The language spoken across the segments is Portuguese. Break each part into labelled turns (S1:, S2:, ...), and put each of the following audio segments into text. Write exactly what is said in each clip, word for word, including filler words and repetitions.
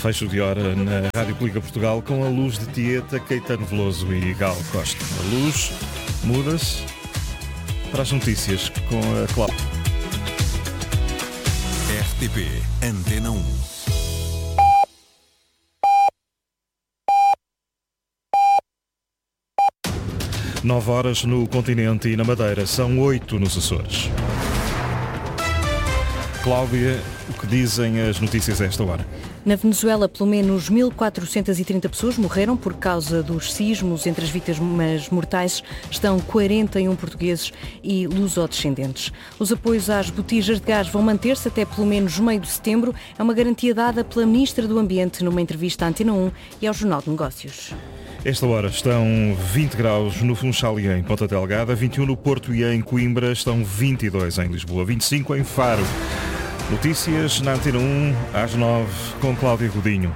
S1: Fecho de hora na Rádio Pública Portugal com a luz de Tieta, Caetano Veloso e Gal Costa. A luz muda-se para as notícias com a Cláudia.
S2: R T P Antena um.
S1: Nove horas no continente e na Madeira, são oito nos Açores. Cláudia, o que dizem as notícias a esta hora?
S3: Na Venezuela, pelo menos mil quatrocentas e trinta pessoas morreram por causa dos sismos. Entre as vítimas mortais estão quarenta e um portugueses e lusodescendentes. Os apoios às botijas de gás vão manter-se até pelo menos meio de setembro. É uma garantia dada pela Ministra do Ambiente numa entrevista à Antena um e ao Jornal de Negócios.
S1: Esta hora estão vinte graus no Funchal e em Ponta Delgada, vinte e um no Porto e em Coimbra, estão vinte e dois em Lisboa, vinte e cinco em Faro. Notícias na Antena um, às nove, com Cláudia Godinho.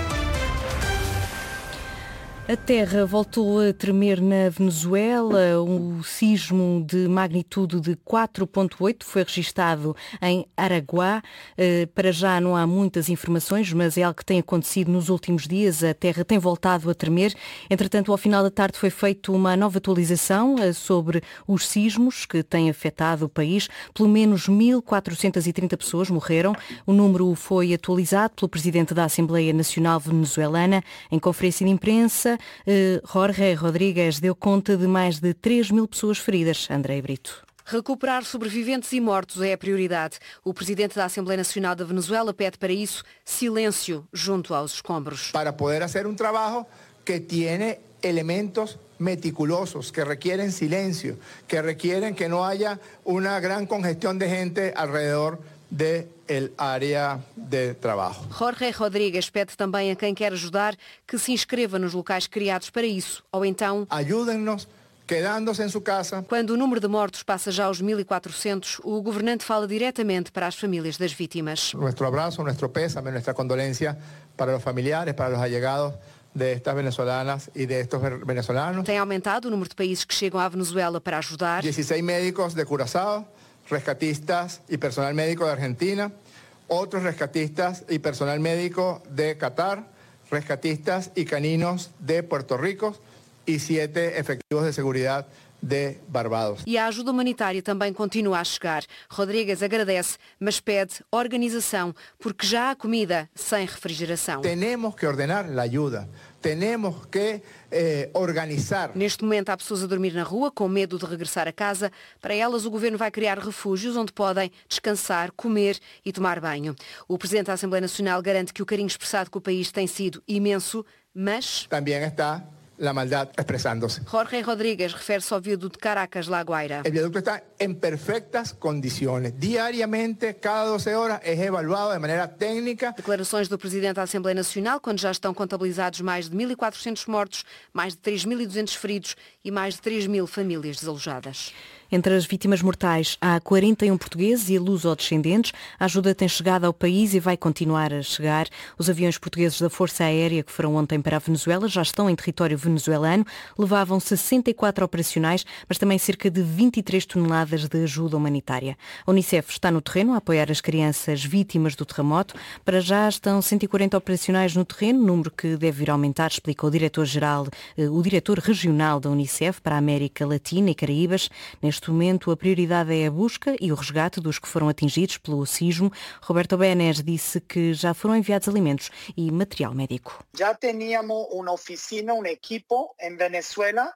S3: A terra voltou a tremer na Venezuela. Um sismo de magnitude de quatro ponto oito foi registado em Araguá. Para já não há muitas informações, mas é algo que tem acontecido nos últimos dias. A terra tem voltado a tremer. Entretanto, ao final da tarde foi feita uma nova atualização sobre os sismos que têm afetado o país. Pelo menos mil quatrocentas e trinta pessoas morreram. O número foi atualizado pelo Presidente da Assembleia Nacional Venezuelana em conferência de imprensa. Jorge Rodríguez deu conta de mais de três mil pessoas feridas. André Brito.
S4: Recuperar sobreviventes e mortos é a prioridade. O Presidente da Assembleia Nacional da Venezuela pede para isso silêncio junto aos escombros.
S5: Para poder fazer um trabalho que tiene elementos meticulosos, que requieren silencio, que requieren que no haya una gran congestión de gente alrededor de el área de trabalho.
S4: Jorge Rodríguez pede também a quem quer ajudar que se inscreva nos locais criados para isso, ou então
S5: ajudem-nos quedando-se em sua casa.
S4: Quando o número de mortos passa já aos mil e quatrocentos, o governante fala diretamente para as famílias das vítimas.
S5: Nuestro abraço, nuestro pésame, nuestra condolencia para os familiares, para os allegados de estas venezolanas e de estos venezolanos.
S4: Tem aumentado o número de países que chegam à Venezuela para ajudar.
S5: dezesseis médicos de Curazao, rescatistas y personal médico de Argentina, otros rescatistas y personal médico de Qatar, rescatistas y caninos de Puerto Rico y siete efectivos de seguridad de Barbados.
S4: E a ajuda humanitária também continua a chegar. Rodríguez agradece, mas pede organização, porque já há comida sem refrigeração.
S5: Temos que ordenar a ajuda. Temos que eh, organizar.
S4: Neste momento há pessoas a dormir na rua com medo de regressar a casa. Para elas o governo vai criar refúgios onde podem descansar, comer e tomar banho. O Presidente da Assembleia Nacional garante que o carinho expressado com o país tem sido imenso, mas
S5: também está a maldade expressándose.
S4: Jorge Rodríguez refere-se ao viaduto de Caracas-La Guaira.
S5: O viaduto está em perfeitas condições. Diariamente, cada doze horas, é evaluado de maneira técnica.
S4: Declarações do Presidente da Assembleia Nacional, quando já estão contabilizados mais de mil e quatrocentos mortos, mais de três mil e duzentos feridos e mais de três mil famílias desalojadas.
S3: Entre as vítimas mortais há quarenta e um portugueses e lusodescendentes. A ajuda tem chegado ao país e vai continuar a chegar. Os aviões portugueses da Força Aérea que foram ontem para a Venezuela já estão em território venezuelano. Levavam sessenta e quatro operacionais, mas também cerca de vinte e três toneladas de ajuda humanitária. A Unicef está no terreno a apoiar as crianças vítimas do terremoto. Para já estão cento e quarenta operacionais no terreno, número que deve vir a aumentar, explica o diretor-geral, o diretor regional da Unicef para a América Latina e Caraíbas. Neste momento, a prioridade é a busca e o resgate dos que foram atingidos pelo sismo. Roberto Benes disse que já foram enviados alimentos e material médico.
S6: Já tínhamos uma oficina, um equipo em Venezuela.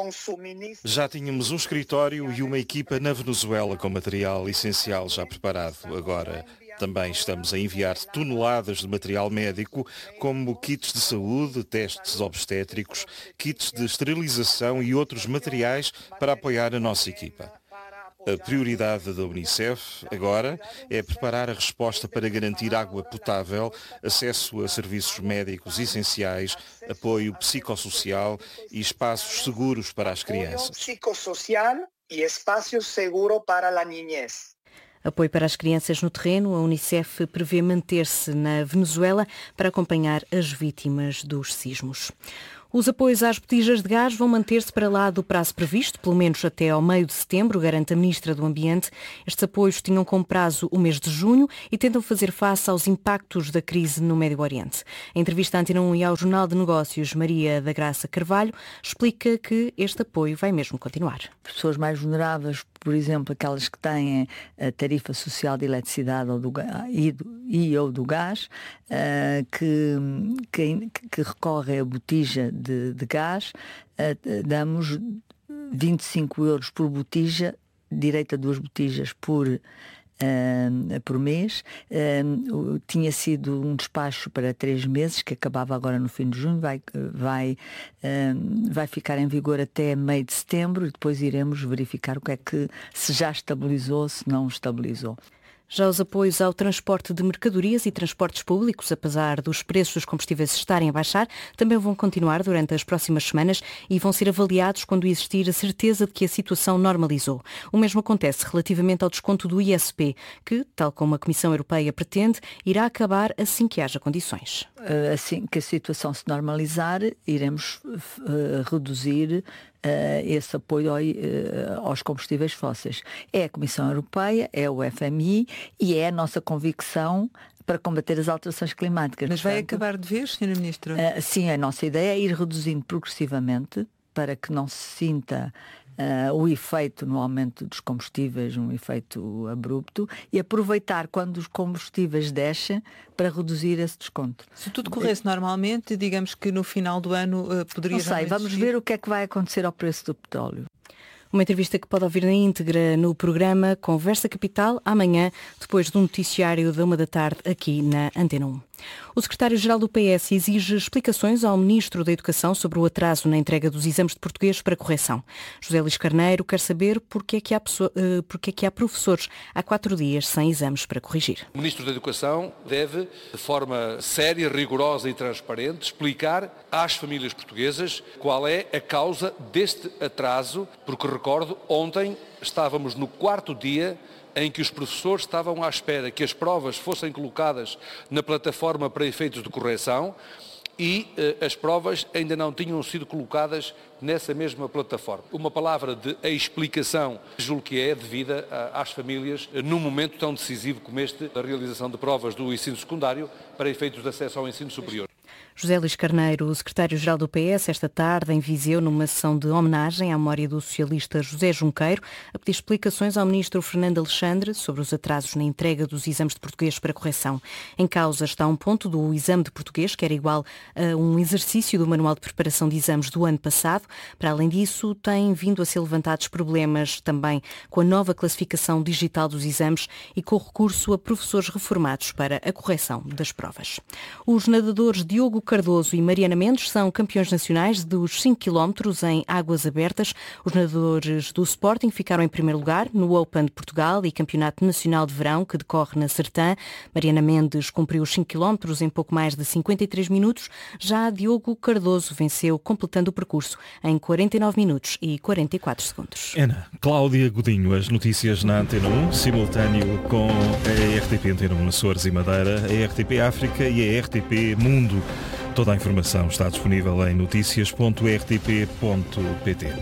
S1: Já tínhamos um escritório e uma equipa na Venezuela com material essencial já preparado. Agora também estamos a enviar toneladas de material médico, como kits de saúde, testes obstétricos, kits de esterilização e outros materiais para apoiar a nossa equipa. A prioridade da Unicef, agora, é preparar a resposta para garantir água potável, acesso a serviços médicos essenciais, apoio psicossocial e espaços seguros para as crianças.
S6: Psicossocial e espaços seguros para a niñez.
S3: Apoio para as crianças no terreno, a Unicef prevê manter-se na Venezuela para acompanhar as vítimas dos sismos. Os apoios às botijas de gás vão manter-se para lá do prazo previsto, pelo menos até ao meio de setembro, garante a Ministra do Ambiente. Estes apoios tinham como prazo o mês de junho e tentam fazer face aos impactos da crise no Médio Oriente. Em entrevista à Antena um e ao Jornal de Negócios, Maria da Graça Carvalho explica que este apoio vai mesmo continuar.
S7: Pessoas mais vulneráveis, por exemplo, aquelas que têm a tarifa social de eletricidade ou, do, e, do, e ou do gás, uh, que, que, que recorrem a botija de, de gás, uh, damos vinte e cinco euros por botija, direito a duas botijas por, uh, por mês. Uh, tinha sido um despacho para três meses, que acabava agora no fim de junho, vai, vai, uh, vai ficar em vigor até meio de setembro e depois iremos verificar o que é que, se já estabilizou, se não estabilizou.
S3: Já os apoios ao transporte de mercadorias e transportes públicos, apesar dos preços dos combustíveis estarem a baixar, também vão continuar durante as próximas semanas e vão ser avaliados quando existir a certeza de que a situação normalizou. O mesmo acontece relativamente ao desconto do I S P, que, tal como a Comissão Europeia pretende, irá acabar assim que haja condições.
S7: Assim que a situação se normalizar, iremos uh, reduzir Uh, esse apoio ao, uh, aos combustíveis fósseis. É a Comissão Europeia, é o F M I e é a nossa convicção para combater as alterações climáticas.
S8: Mas vai acabar de vez, senhora Ministra?
S7: Uh, sim, a nossa ideia é ir reduzindo progressivamente para que não se sinta Uh, o efeito no aumento dos combustíveis, um efeito abrupto, e aproveitar quando os combustíveis descem para reduzir esse desconto.
S8: Se tudo corresse normalmente, digamos que no final do ano uh, poderia...
S7: Não sei, vamos ver o que é que vai acontecer ao preço do petróleo.
S3: Uma entrevista que pode ouvir na íntegra no programa Conversa Capital, amanhã, depois do noticiário da uma da tarde, aqui na Antena um. O secretário-geral do P S exige explicações ao Ministro da Educação sobre o atraso na entrega dos exames de português para correção. José Luís Carneiro quer saber porque é que há, porque é que há professores há quatro dias sem exames para corrigir.
S9: O Ministro da Educação deve, de forma séria, rigorosa e transparente, explicar às famílias portuguesas qual é a causa deste atraso, porque, recordo, ontem estávamos no quarto dia em que os professores estavam à espera que as provas fossem colocadas na plataforma para efeitos de correção e eh, as provas ainda não tinham sido colocadas nessa mesma plataforma. Uma palavra de explicação, julgo que é devida a, às famílias num momento tão decisivo como este, da realização de provas do ensino secundário para efeitos de acesso ao ensino superior.
S3: José Luís Carneiro, o secretário-geral do P S, esta tarde em Viseu, numa sessão de homenagem à memória do socialista José Junqueiro, a pedir explicações ao ministro Fernando Alexandre sobre os atrasos na entrega dos exames de português para correção. Em causa está um ponto do exame de português, que era igual a um exercício do Manual de Preparação de Exames do ano passado. Para além disso, têm vindo a ser levantados problemas também com a nova classificação digital dos exames e com o recurso a professores reformados para a correção das provas. Os nadadores Diogo Cardoso e Mariana Mendes são campeões nacionais dos cinco quilómetros em águas abertas. Os nadadores do Sporting ficaram em primeiro lugar no Open de Portugal e Campeonato Nacional de Verão, que decorre na Sertã. Mariana Mendes cumpriu os cinco quilómetros em pouco mais de cinquenta e três minutos. Já Diogo Cardoso venceu, completando o percurso em quarenta e nove minutos e quarenta e quatro segundos.
S1: Ana, Cláudia Godinho, as notícias na Antena um, simultâneo com a R T P Antena um Açores e Madeira, a R T P África e a R T P Mundo. Toda a informação está disponível em notícias ponto r t p ponto p t.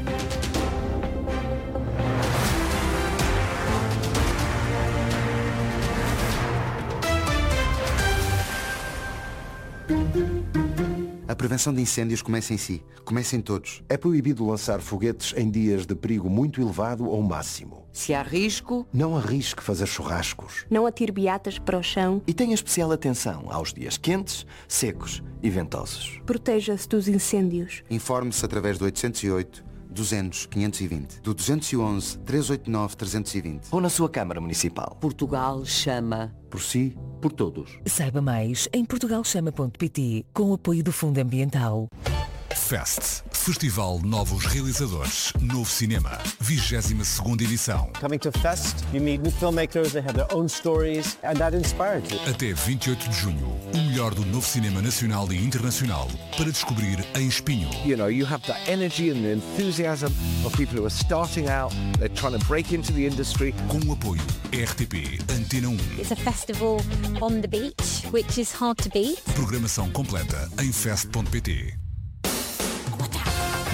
S10: A prevenção de incêndios começa em si. Começa em todos. É proibido lançar foguetes em dias de perigo muito elevado ou máximo.
S11: Se há risco,
S10: não arrisque fazer churrascos.
S12: Não atire beatas para o chão.
S10: E tenha especial atenção aos dias quentes, secos e ventosos.
S12: Proteja-se dos incêndios.
S10: Informe-se através do oitocentos e oito, duzentos, quinhentos e vinte, do duzentos e onze, trezentos e oitenta e nove, trezentos e vinte.
S13: Ou na sua Câmara Municipal.
S11: Portugal chama.
S10: Por si, por todos.
S14: Saiba mais em portugal chama ponto p t, com o apoio do Fundo Ambiental.
S2: Fest, Festival Novos Realizadores, Novo Cinema, vigésima segunda edição.
S15: Coming to Fest, you meet new filmmakers, they have their own stories, and that inspires you.
S2: Até vinte e oito de junho, o melhor do novo cinema nacional e internacional para descobrir em Espinho.
S16: You know, you have the energy and the enthusiasm of people who are starting out, they're trying to break into the industry.
S2: Com o apoio R T P Antena um.
S17: It's a festival on the beach, which is hard to beat.
S2: Programação completa em fest ponto p t.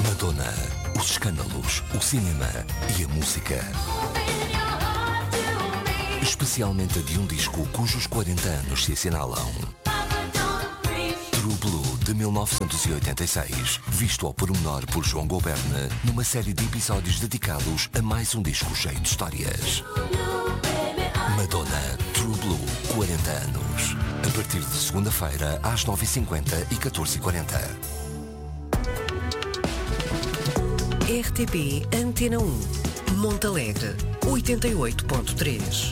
S13: Madonna, os escândalos, o cinema e a música. Especialmente a de um disco cujos quarenta anos se assinalam. True Blue, de mil novecentos e oitenta e seis, visto ao pormenor por João Goberne, numa série de episódios dedicados a mais um disco cheio de histórias. Madonna, True Blue, quarenta anos. A partir de segunda-feira, às nove e cinquenta e catorze e quarenta.
S14: R T P Antena um, Montalegre, oitenta e oito ponto três.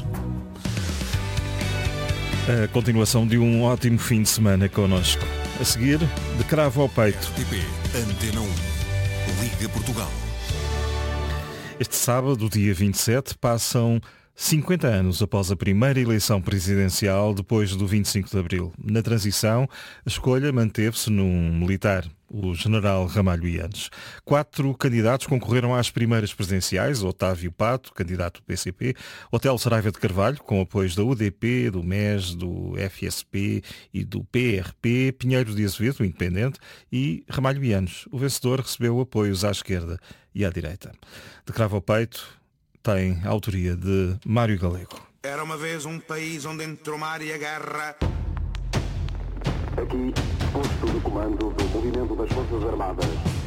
S1: A continuação de um ótimo fim de semana connosco. A seguir, de cravo ao peito.
S2: R T P Antena um, Liga Portugal.
S1: Este sábado, dia vinte e sete, passam cinquenta anos após a primeira eleição presidencial depois do vinte e cinco de abril. Na transição, a escolha manteve-se num militar, o general Ramalho Eanes. Quatro candidatos concorreram às primeiras presidenciais: Otávio Pato, candidato do P C P, Otelo Saraiva de Carvalho, com apoios da U D P, do M E S, do F S P e do P R P, Pinheiro de Azevedo, o independente, e Ramalho Eanes. O vencedor recebeu apoios à esquerda e à direita. De cravo ao peito, tem a autoria de Mário Galego.
S18: Era uma vez um país onde entre o mar e a guerra...
S19: Aqui, posto de comando do movimento das Forças Armadas.